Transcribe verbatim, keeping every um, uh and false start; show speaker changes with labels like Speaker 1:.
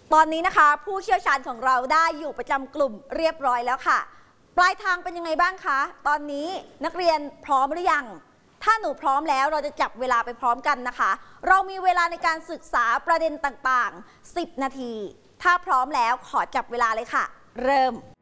Speaker 1: ตอนนี้นะคะผู้เชี่ยวชาญของเราได้อยู่ประจำกลุ่มเรียบร้อยแล้วค่ะปลายทางเป็นยังไงบ้างคะตอนนี้นักเรียนพร้อมหรือยังถ้าหนูพร้อมแล้วเราจะจับเวลาไปพร้อมกันนะคะเรามีเวลาในการศึกษาประเด็นต่างๆสิบนาทีถ้าพร้อมแล้วขอจับเวลาเลยค่ะเริ่ม